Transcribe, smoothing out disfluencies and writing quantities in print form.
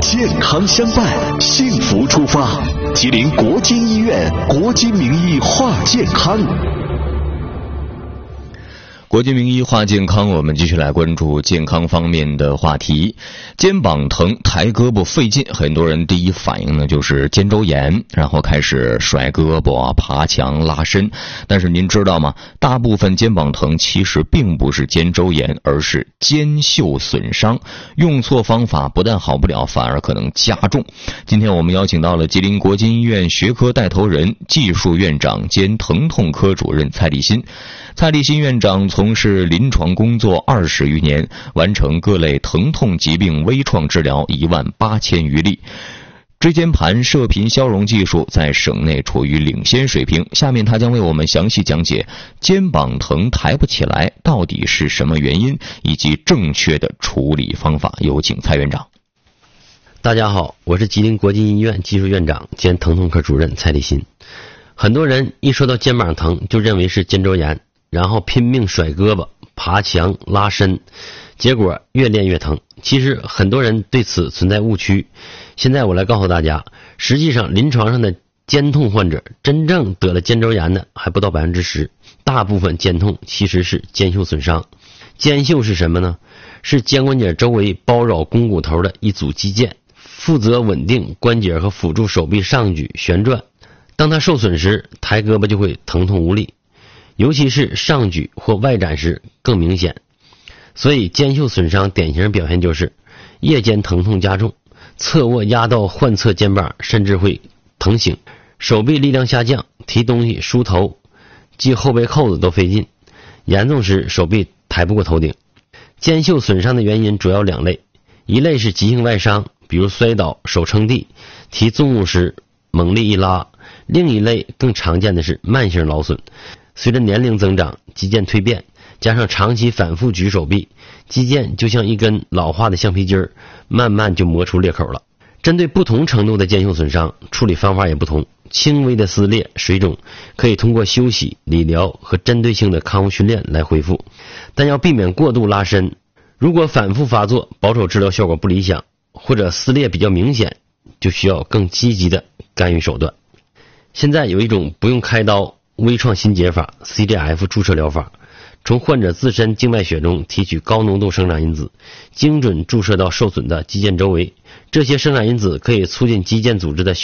健康相伴，幸福出发。吉林国金医院国金名医话健康。 国金名医话健康，我们继续来关注健康方面的话题。肩膀疼、抬胳膊费劲，很多人第一反应呢就是肩周炎，然后开始甩胳膊、爬墙、拉伸。但是您知道吗？大部分肩膀疼其实并不是肩周炎，而是肩袖损伤。用错方法不但好不了，反而可能加重。今天我们邀请到了吉林国金医院学科带头人、技术院长兼疼痛科主任蔡立新。蔡立新院长从事临床工作20余年，完成各类疼痛疾病微创治疗18000余例。椎间盘射频消融技术在省内处于领先水平。下面他将为我们详细讲解肩膀疼抬不起来到底是什么原因，以及正确的处理方法。有请蔡院长。 大家好，我是吉林国金医院技术院长兼疼痛科主任蔡立新。很多人一说到肩膀疼就认为是肩周炎，然后拼命甩胳膊、爬墙、拉伸，结果越练越疼。其实很多人对此存在误区。现在我来告诉大家，实际上临床上的肩痛患者真正得了肩周炎的还不到 10%， 大部分肩痛其实是肩袖损伤。肩袖是什么呢？是肩关节周围包绕肱骨头的一组肌腱，负责稳定关节和辅助手臂上举旋转。当它受损时，抬胳膊就会疼痛无力，尤其是上举或外展时更明显。所以肩袖损伤典型表现就是夜间疼痛加重，侧卧压到患侧肩膀甚至会疼醒，手臂力量下降，提东西梳头系后背扣子都费劲，严重时手臂抬不过头顶。肩袖损伤的原因主要2类，一类是急性外伤，比如摔倒、手撑地、提重物时猛力一拉；另一类更常见的是慢性劳损，随着年龄增长，肌腱蜕变，加上长期反复举手臂，肌腱就像一根老化的橡皮筋儿，慢慢就磨出裂口了。针对不同程度的肩袖损伤，处理方法也不同。轻微的撕裂、水肿可以通过休息、理疗和针对性的康复训练来恢复，但要避免过度拉伸。如果反复发作，保守治疗效果不理想，或者撕裂比较明显，就需要更积极的干预手段。现在有一种不用开刀微创新解法 CGF 注射疗法，从患者自身静脉血中提取高浓度生长因子，精准注射到受损的肌腱周围。这些生长因子可以促进肌腱组织的